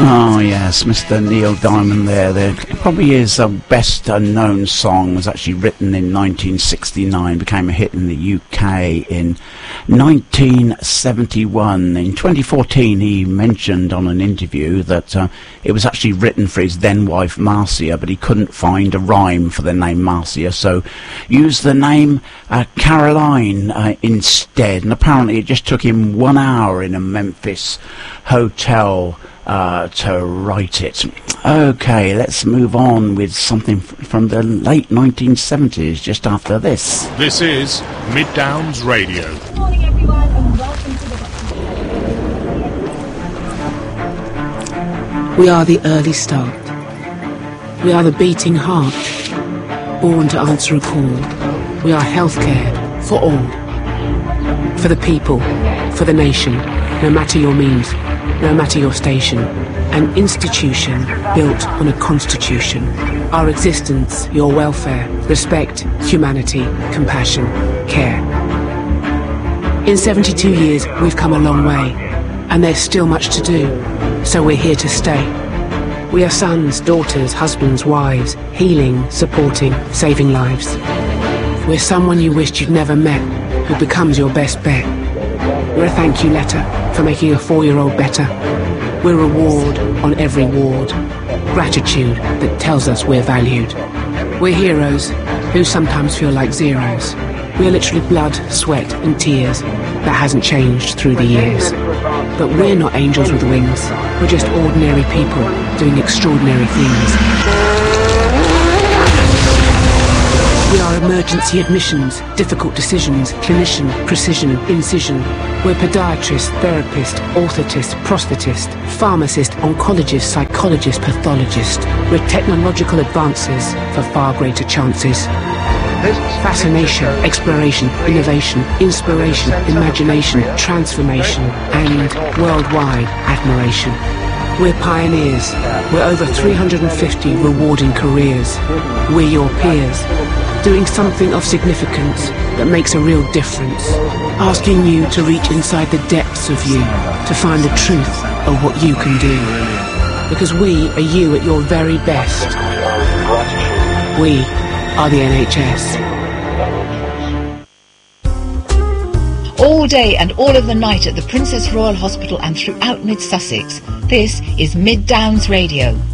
Oh yes, Mr. Neil Diamond there probably his best known song was actually written in 1969, became a hit in the UK in 1971. In 2014 he mentioned on an interview that it was actually written for his then wife Marcia, but he couldn't find a rhyme for the name Marcia, so used the name Caroline instead, and apparently it just took him 1 hour in a Memphis hotel to write it. Okay, let's move on with something from the late 1970s, just after this. This is Mid Downs Radio. Good morning, everyone, and welcome to the... We are the early start. We are the beating heart, born to answer a call. We are healthcare for all. For the people, for the nation, no matter your means, no matter your station, an institution built on a constitution. Our existence, your welfare, respect, humanity, compassion, care. In 72 years, we've come a long way, and there's still much to do, so we're here to stay. We are sons, daughters, husbands, wives, healing, supporting, saving lives. We're someone you wished you'd never met, who becomes your best bet. We're a thank you letter for making a 4-year-old better. We're a reward on every ward. Gratitude that tells us we're valued. We're heroes who sometimes feel like zeros. We're literally blood, sweat and tears. That hasn't changed through the years. But we're not angels with wings. We're just ordinary people doing extraordinary things. We are emergency admissions, difficult decisions, clinician, precision, incision. We're podiatrist, therapist, orthotist, prosthetist, pharmacist, oncologist, psychologist, pathologist. We're technological advances for far greater chances. Fascination, exploration, innovation, inspiration, imagination, transformation, and worldwide admiration. We're pioneers. We're over 350 rewarding careers. We're your peers, doing something of significance that makes a real difference, asking you to reach inside the depths of you to find the truth of what you can do. Because we are you at your very best. We are the NHS. All day and all of the night at the Princess Royal Hospital and throughout Mid Sussex, this is Mid Downs Radio.